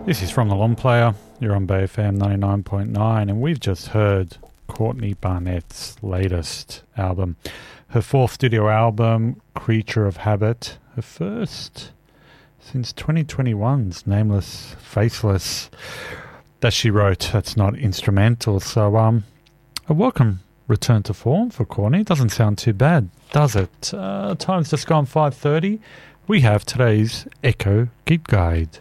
This is From the Long Player. You're on BFM 99.9, and we've just heard Courtney Barnett's latest album. Her fourth studio album, Creature of Habit. Her first since 2021's Nameless, Faceless, that she wrote. That's not instrumental. So, a welcome return to form for Courtney. Doesn't sound too bad, does it? Time's just gone 5:30. We have today's Echo Gig Guide.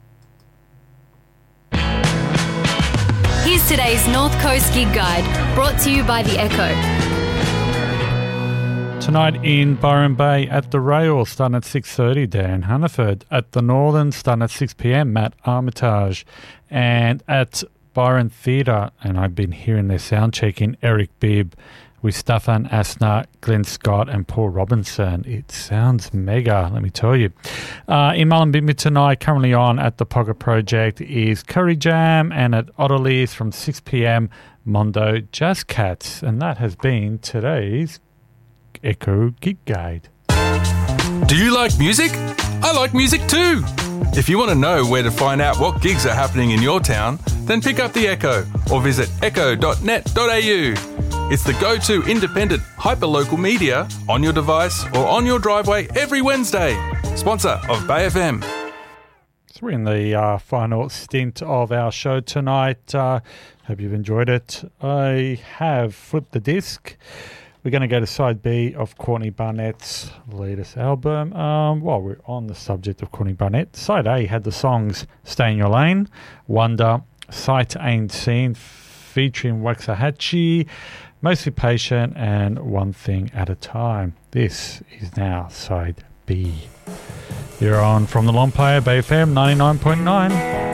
Here's today's North Coast Gig Guide, brought to you by The Echo. Tonight in Byron Bay at the Rail, starting at 6:30, Dan Hannaford. At the Northern, starting at 6 p.m, Matt Armitage. And at Byron Theatre, and I've been hearing their sound checking, Eric Bibb with Staffan Asner, Glenn Scott and Paul Robinson. It sounds mega, let me tell you. In Mullumbimby tonight, currently on at the Pocket Project, is Curry Jam, and at Otterly's from 6 p.m, Mondo Jazz Cats. And that has been today's Echo Gig Guide. Do you like music? I like music too! If you want to know where to find out what gigs are happening in your town, then pick up The Echo or visit echo.net.au. It's the go-to independent, hyper-local media on your device or on your driveway every Wednesday. Sponsor of Bay FM. So we're in the final stint of our show tonight. Hope you've enjoyed it. I have flipped the disc. We're going to go to side B of Courtney Barnett's latest album. While we're on the subject of Courtney Barnett, side A had the songs Stay in Your Lane, Wonder, Sight Ain't Seen, featuring Waxahachie, Mostly Patient, and One Thing at a Time. This is now side B. You're on From the Long Player, BFM 99.9.